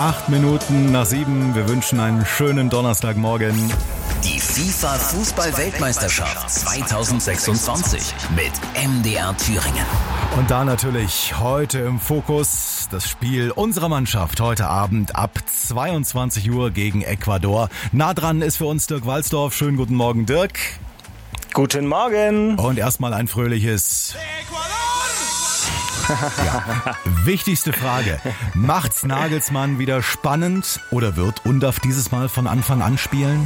8 Minuten nach 7. Wir wünschen einen schönen Donnerstagmorgen. Die FIFA-Fußball-Weltmeisterschaft 2026 mit MDR Thüringen. Und da natürlich heute im Fokus das Spiel unserer Mannschaft heute Abend ab 22 Uhr gegen Ecuador. Nah dran ist für uns Dirk Walsdorf. Schönen guten Morgen, Dirk. Guten Morgen. Und erstmal ein fröhliches Ja. Wichtigste Frage. Macht's Nagelsmann wieder spannend oder wird Undav dieses Mal von Anfang an spielen?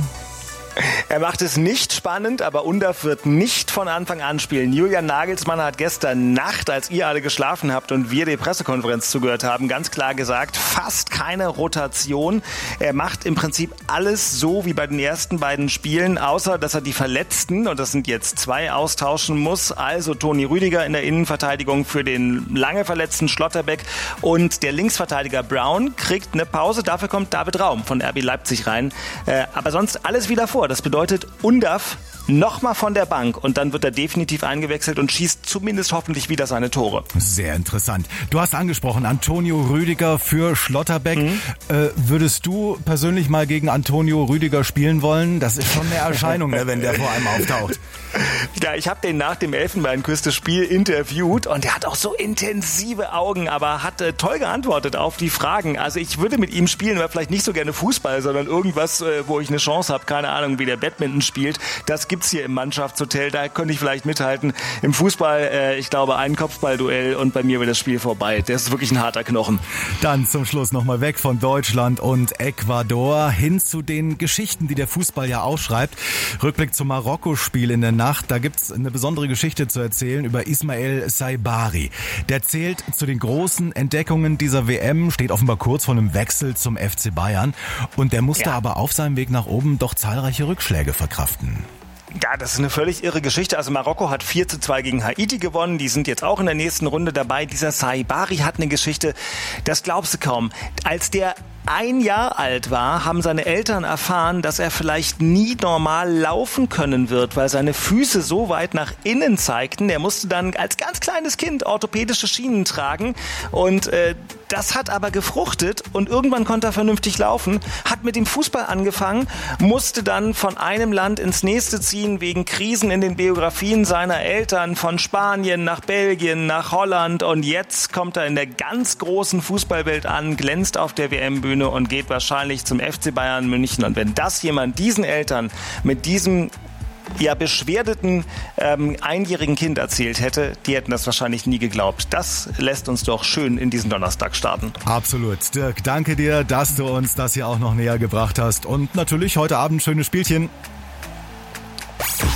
Er macht es nicht spannend, aber Undav wird nicht von Anfang an spielen. Julian Nagelsmann hat gestern Nacht, als ihr alle geschlafen habt und wir die Pressekonferenz zugehört haben, ganz klar gesagt, fast keine Rotation. Er macht im Prinzip alles so wie bei den ersten beiden Spielen, außer dass er die Verletzten, und das sind jetzt 2, austauschen muss. Also Toni Rüdiger in der Innenverteidigung für den lange verletzten Schlotterbeck und der Linksverteidiger Brown kriegt eine Pause. Dafür kommt David Raum von RB Leipzig rein. Aber sonst alles wieder vor. Das bedeutet, Undav nochmal von der Bank und dann wird er definitiv eingewechselt und schießt zumindest hoffentlich wieder seine Tore. Sehr interessant. Du hast angesprochen, Antonio Rüdiger für Schlotterbeck. Würdest du persönlich mal gegen Antonio Rüdiger spielen wollen? Das ist schon eine Erscheinung, ne, wenn der vor einem auftaucht. Ja, ich habe den nach dem Elfenbeinküste-Spiel interviewt und der hat auch so intensive Augen, aber hat toll geantwortet auf die Fragen. Also ich würde mit ihm spielen, aber vielleicht nicht so gerne Fußball, sondern irgendwas, wo ich eine Chance habe. Keine Ahnung, wie der Badminton spielt. Das gibt's hier im Mannschaftshotel, da könnte ich vielleicht mithalten. Im Fußball, ich glaube, ein Kopfballduell und bei mir wird das Spiel vorbei. Der ist wirklich ein harter Knochen. Dann zum Schluss nochmal weg von Deutschland und Ecuador hin zu den Geschichten, die der Fußball ja ausschreibt. Rückblick zum Marokko-Spiel in der Nacht. Da gibt's eine besondere Geschichte zu erzählen über Ismael Saibari. Der zählt zu den großen Entdeckungen dieser WM, steht offenbar kurz vor einem Wechsel zum FC Bayern. Und der musste aber auf seinem Weg nach oben doch zahlreiche Rückschläge verkraften. Ja, das ist eine völlig irre Geschichte. Also Marokko hat 4:2 gegen Haiti gewonnen. Die sind jetzt auch in der nächsten Runde dabei. Dieser Saibari hat eine Geschichte, das glaubst du kaum. Als der 1 Jahr alt war, haben seine Eltern erfahren, dass er vielleicht nie normal laufen können wird, weil seine Füße so weit nach innen zeigten. Er musste dann als ganz kleines Kind orthopädische Schienen tragen und das hat aber gefruchtet und irgendwann konnte er vernünftig laufen, hat mit dem Fußball angefangen, musste dann von einem Land ins nächste ziehen wegen Krisen in den Biografien seiner Eltern, von Spanien nach Belgien, nach Holland und jetzt kommt er in der ganz großen Fußballwelt an, glänzt auf der WM-Bühne und geht wahrscheinlich zum FC Bayern München. Und wenn das jemand diesen Eltern mit diesem beschwerdeten einjährigen Kind erzählt hätte, die hätten das wahrscheinlich nie geglaubt. Das lässt uns doch schön in diesen Donnerstag starten. Absolut. Dirk, danke dir, dass du uns das hier auch noch näher gebracht hast. Und natürlich heute Abend schönes Spielchen.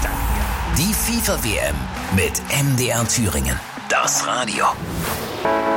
Die FIFA-WM mit MDR Thüringen. Das Radio.